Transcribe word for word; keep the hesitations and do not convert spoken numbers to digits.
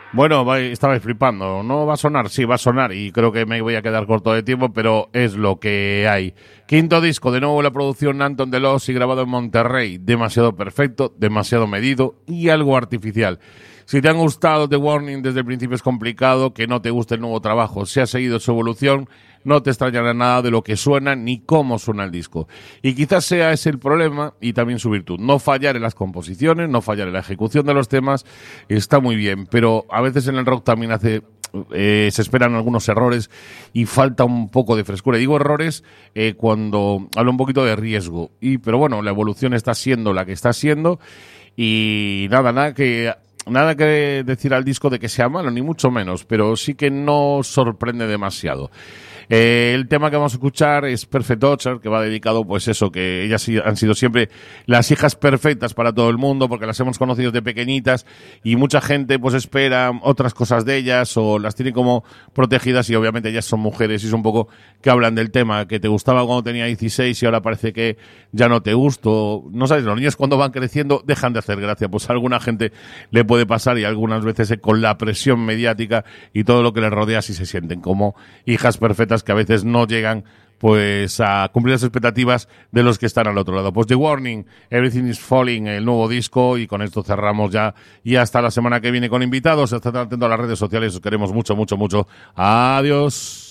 Bueno, va- estabais flipando. ¿No va a sonar? Sí, va a sonar y creo que me voy a quedar corto de tiempo, pero es lo que hay. Quinto disco, de nuevo la producción Anton Delos y grabado en Monterrey. Demasiado perfecto, demasiado medido y algo artificial. Si te han gustado The Warning desde el principio es complicado que no te guste el nuevo trabajo. Si has seguido su evolución, no te extrañará nada de lo que suena ni cómo suena el disco. Y quizás sea ese el problema y también su virtud. No fallar en las composiciones, no fallar en la ejecución de los temas, está muy bien, pero a veces en el rock también hace... Eh, se esperan algunos errores y falta un poco de frescura. Y digo errores eh, cuando hablo un poquito de riesgo. Y, pero bueno, la evolución está siendo la que está siendo y nada, nada que... Nada que decir al disco de que sea malo, ni mucho menos, pero sí que no sorprende demasiado. Eh, el tema que vamos a escuchar es Perfect Daughter, que va dedicado, pues eso, que ellas han sido siempre las hijas perfectas para todo el mundo, porque las hemos conocido de pequeñitas y mucha gente pues espera otras cosas de ellas o las tiene como protegidas y obviamente ellas son mujeres y es un poco que hablan del tema, que te gustaba cuando tenía dieciséis y ahora parece que ya no te gusto. No sabes, los niños cuando van creciendo dejan de hacer gracia, pues a alguna gente le puede pasar y algunas veces eh, con la presión mediática y todo lo que les rodea sí se sienten como hijas perfectas que a veces no llegan pues a cumplir las expectativas de los que están al otro lado. Pues The Warning, Everything is Falling, el nuevo disco, y con esto cerramos ya y hasta la semana que viene con invitados. Estad atento a las redes sociales, os queremos mucho, mucho, mucho. Adiós.